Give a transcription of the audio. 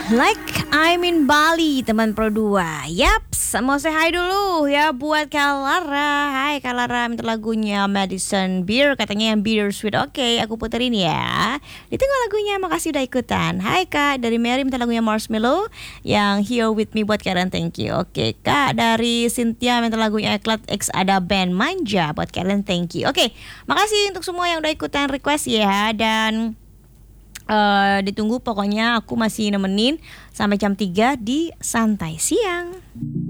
Like I'm in Bali teman Pro 2. Yaps, mau say hi dulu ya buat Kalara. Hai Kalara, minta lagunya Madison Beer, katanya yang Bitter Sweet. Oke, aku puterin ya. Ditunggu lagunya, makasih udah ikutan. Hai Kak, dari Mary minta lagunya Marshmallow yang Here With Me buat Karen, thank you. Oke Kak, dari Cynthia minta lagunya Eklat X Ada Band Manja buat Karen, thank you. Oke, makasih untuk semua yang udah ikutan request ya. Dan ditunggu, pokoknya aku masih nemenin sampai jam 3 di Santai Siang.